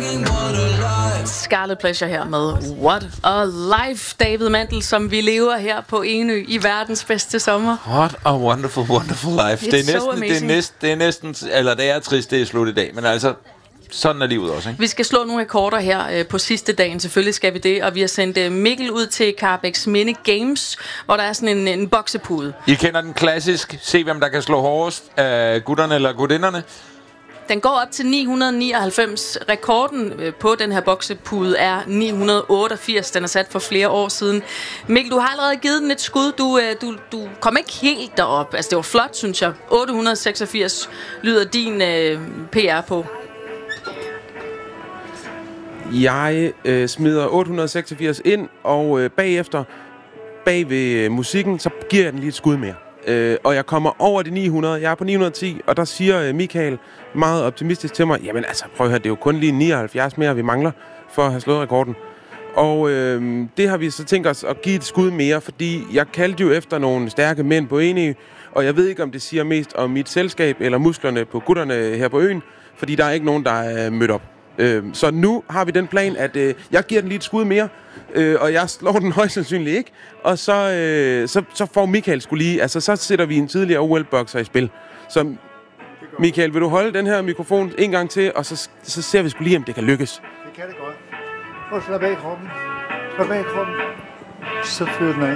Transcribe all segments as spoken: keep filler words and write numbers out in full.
Scarlet Pleasure her med What a Life, David Mandel, som vi lever her på Enø i verdens bedste sommer. What a wonderful, wonderful life. Det er, so næsten, det, er næsten, det er næsten, eller det er trist, det er slut i dag, men altså, sådan er livet også, ikke? Vi skal slå nogle rekorder her øh, på sidste dagen, selvfølgelig skal vi det, og vi har sendt øh, Mikkel ud til Karrebæksminde Games, hvor der er sådan en, en boksepude. I kender den klassisk, se hvem der kan slå hårdest af gutterne eller gutinderne. Den går op til ni hundrede nioghalvfems. Rekorden på den her boksepude er ni hundrede otteogfirs. Den er sat for flere år siden. Mikkel, du har allerede givet den et skud. Du, du, du kom ikke helt derop. Altså, det var flot, synes jeg. otte hundrede seksogfirs lyder din uh, P R på. Jeg øh, smider otte hundrede seksogfirs ind, og øh, bagefter, bag ved øh, musikken, så giver jeg den lige et skud mere. Øh, og jeg kommer over de ni hundrede. Jeg er på ni hundrede og ti, og der siger øh, Michael meget optimistisk til mig, jamen altså, prøv at høre, det er jo kun lige nioghalvfjerds mere, vi mangler for at have slået rekorden. Og øh, det har vi så tænkt os at give et skud mere, fordi jeg kaldte jo efter nogle stærke mænd på Enø, og jeg ved ikke, om det siger mest om mit selskab eller musklerne på gutterne her på øen, fordi der er ikke nogen, der er mødt op. Øh, så nu har vi den plan, at øh, jeg giver den lige et skud mere, øh, og jeg slår den højst sandsynligt ikke, og så, øh, så, så får Michael skulle lige, altså så sætter vi en tidligere O L-bokser i spil. Så Michael, vil du holde den her mikrofon en gang til, og så, så ser vi skulle lige, om det kan lykkes. Det kan det godt. Og slap af kroppen. Slap af kroppen. Så fyr den af.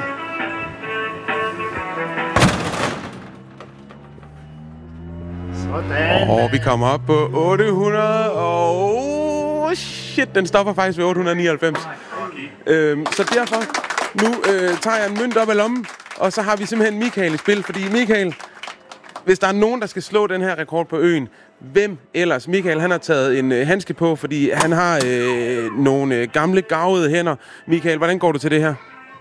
Sådan. Og vi kommer op på otte hundrede, og oh, shit, den stopper faktisk ved otte hundrede nioghalvfems. Øhm, så derfor, nu øh, tager jeg en mønt op af lommen, og så har vi simpelthen Michael i spil, fordi Michael, hvis der er nogen, der skal slå den her rekord på øen, hvem ellers? Michael, han har taget en øh, handske på, fordi han har øh, nogle øh, gamle, gavede hænder. Michael, hvordan går du til det her?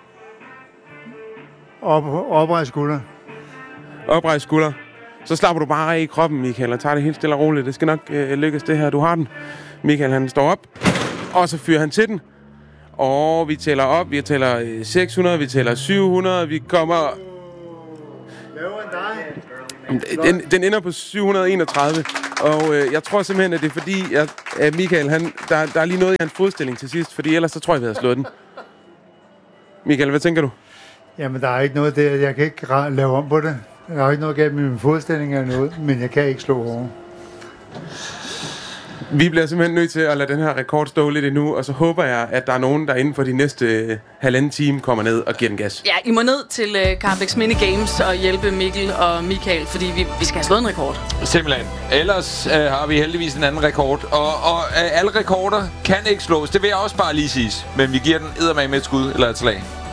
Op, oprejst skulder. Oprejst skulder. Så slapper du bare af i kroppen, Michael, og tager det helt stille og roligt. Det skal nok øh, lykkes, det her. Du har den. Michael, han står op, og så fyrer han til den. Og vi tæller op. Vi tæller øh, seks hundrede, vi tæller syv hundrede. Vi kommer... Lavere end dig. Den, den ender på syv hundrede enogtredive. Og øh, jeg tror simpelthen, at det er fordi, at, at Michael, han, der, der er lige noget i hans fodstilling til sidst. Fordi ellers så tror jeg, vi havde slået den. Michael, hvad tænker du? Jamen, der er ikke noget der. Jeg kan ikke lave om på det. Jeg har ikke noget galt med min fodstilling eller noget, men jeg kan ikke slå over. Vi bliver simpelthen nødt til at lade den her rekord stå lidt endnu, og så håber jeg, at der er nogen, der inden for de næste øh, halvanden time kommer ned og giver den gas. Ja, I må ned til øh, Karrebæksminde Games og hjælpe Mikkel og Michael, fordi vi, vi skal have slået en rekord. Simpelthen. Ellers øh, har vi heldigvis en anden rekord, og, og øh, alle rekorder kan ikke slås. Det vil jeg også bare lige sige, men vi giver den eddermame med et skud eller et slag.